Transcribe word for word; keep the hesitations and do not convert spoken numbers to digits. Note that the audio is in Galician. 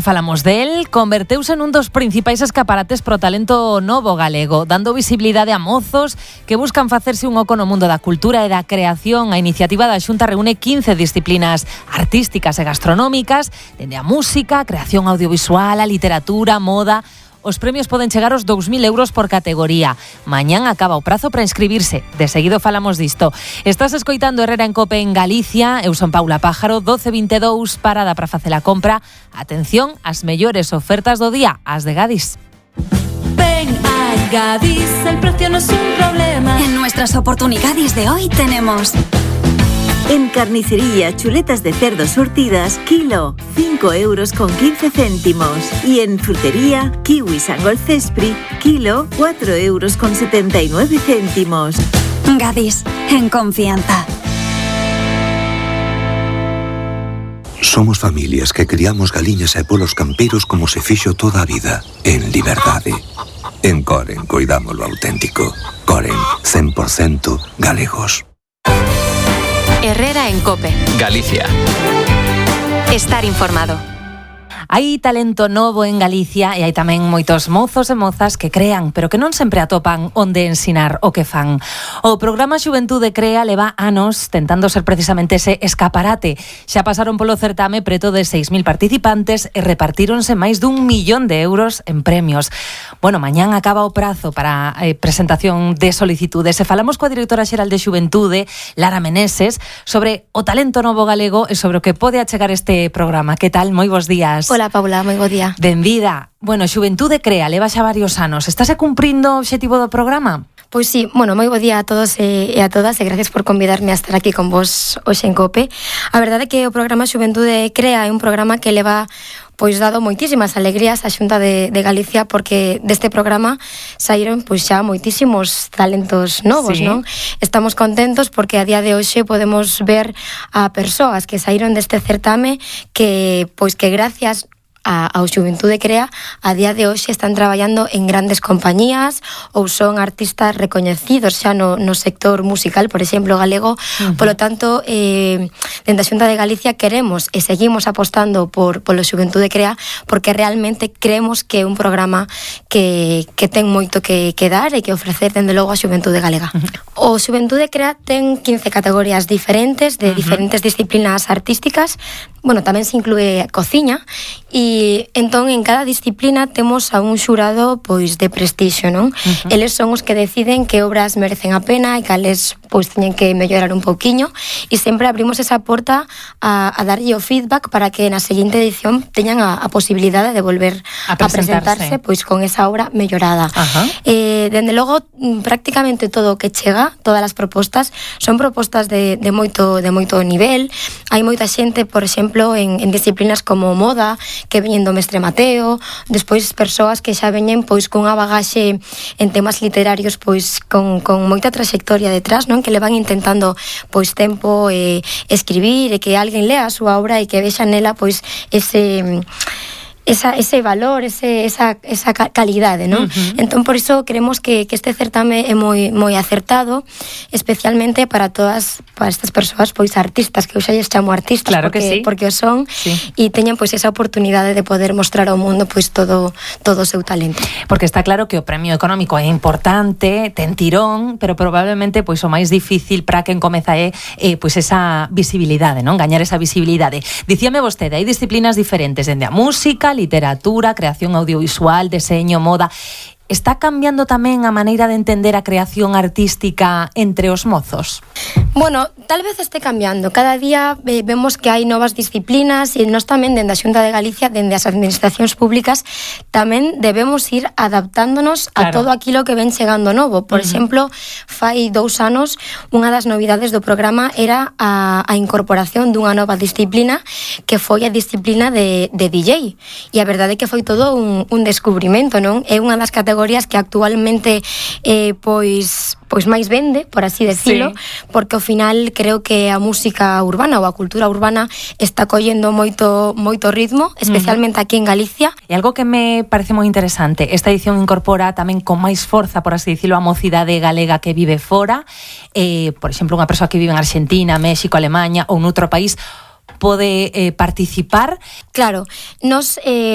falamos del, converteuse nun dos principais escaparates pro talento novo galego, dando visibilidade a mozos que buscan facerse un oco no mundo da cultura e da creación. A iniciativa da Xunta reúne quince disciplinas artísticas e gastronómicas, dende a música, a creación audiovisual, a literatura, moda. Os premios poden chegar aos dous mil euros por categoría. Mañán acaba o prazo para inscribirse. De seguido falamos disto. Estás escoitando Herrera en Cope en Galicia. Eu son Paula Pájaro, doce vinte e dous, parada para facer a compra. Atención, as mellores ofertas do día, as de Gadis. Ven a Gadis, el precio no es un problema. En nuestras oportunidades de hoy tenemos... En carnicería, chuletas de cerdo surtidas, kilo, cinco euros con quince céntimos. Y en frutería, kiwi Sangol Cespri, kilo, cuatro euros con setenta y nueve céntimos. Gadis, en confianza. Somos familias que criamos galiñas e polos campeiros como se fixo toda a vida, en liberdade. En Coren coidamos lo auténtico. Coren, cen por ciento galegos. Herrera en Cope. Galicia. Estar informado. Hai talento novo en Galicia e hai tamén moitos mozos e mozas que crean, pero que non sempre atopan onde ensinar o que fan. O programa Xuventude Crea leva anos tentando ser precisamente ese escaparate. Xa pasaron polo certame preto de seis mil participantes e repartíronse máis dun millón de euros en premios. Bueno, mañán acaba o prazo para eh, presentación de solicitudes e falamos coa directora xeral de Xuventude, Lara Meneses, sobre o talento novo galego e sobre o que pode achegar este programa. Que tal? Moi bons días. Hola, Paula, moi bo día. Benvida. Bueno, Xuventude Crea, leva xa varios anos. Estáse cumprindo o obxectivo do programa? Pois sí, bueno, moi bo día a todos e a todas e gracias por convidarme a estar aquí con vos hoxe en Cope. A verdade é que o programa Xuventude Crea é un programa que leva pois dado moitísimas alegrías á Xunta de, de Galicia, porque deste programa saíron pois xa moitísimos talentos novos, sí. Non? Estamos contentos porque a día de hoxe podemos ver a persoas que saíron deste certame que pois que gracias a, ao Xuventude Crea a día de hoxe están traballando en grandes compañías ou son artistas recoñecidos xa no, no sector musical, por exemplo, galego. Uh-huh. Polo tanto, eh, dende a Xunta de Galicia queremos e seguimos apostando por polo Xuventude Crea porque realmente creemos que é un programa que, que ten moito que, que dar e que ofrecer dende logo a Xuventude Galega. Uh-huh. O Xuventude Crea ten quince categorías diferentes de uh-huh. diferentes disciplinas artísticas. Bueno, tamén se inclúe cociña e entón en cada disciplina temos a un xurado pois de prestixio, non? Uh-huh. Eles son os que deciden que obras merecen a pena e cales pois teñen que mellorar un pouquiño e sempre abrimos esa porta a, a darlle o feedback para que na seguinte edición teñan a, a posibilidade de volver a presentarse, a presentarse pois con esa obra mellorada. Uh-huh. Eh, dende logo, prácticamente todo o que chega, todas as propostas, son propostas de, de moito de moito nivel. Hai moita xente, por exemplo, En, en disciplinas como moda, que veñen do mestre Mateo, despois persoas que xa veñen pois cunha bagaxe en temas literarios pois con, con moita trayectoria detrás, non? Que le van intentando pois tempo e eh, escribir e que alguén lea a súa obra e que vexa nela pois ese... Esa, ese valor, ese, esa, esa calidade, non? Uh-huh. Entón, por iso, creemos que, que este certame é moi, moi acertado, especialmente para todas, para estas persoas, pois, artistas, que eu xa lles chamo artistas, claro porque, que sí. porque o son, sí. E teñen, pois, esa oportunidade de poder mostrar ao mundo, pois, todo, todo o seu talento. Porque está claro que o premio económico é importante, ten tirón, pero probablemente, pois, o máis difícil para quen comeza é, eh, pois, esa visibilidade, non? Gañar esa visibilidade. Dicíame vostede, hai disciplinas diferentes, dende a música, literatura, creación audiovisual, deseño, moda. Está cambiando tamén a maneira de entender a creación artística entre os mozos? Bueno, tal vez este cambiando. Cada día eh, vemos que hai novas disciplinas e nós tamén, dende a Xunta de Galicia, dende as administracións públicas, tamén debemos ir adaptándonos claro. a todo aquilo que ven chegando novo. Por uh-huh. exemplo, fai dous anos, unha das novidades do programa era a, a incorporación dunha nova disciplina que foi a disciplina de, de D J. E a verdade é que foi todo un, un descubrimento, non? É unha das categorías que actualmente eh, pois pois máis vende, por así decirlo, sí. porque ao final creo que a música urbana ou a cultura urbana está collendo moito moito ritmo, especialmente uh-huh. aquí en Galicia. E algo que me parece moi interesante, esta edición incorpora tamén con máis forza, por así decirlo, a mocidade galega que vive fora, eh, por exemplo, unha persoa que vive en Argentina, México, Alemania ou noutro país pode eh, participar. Claro, nos eh,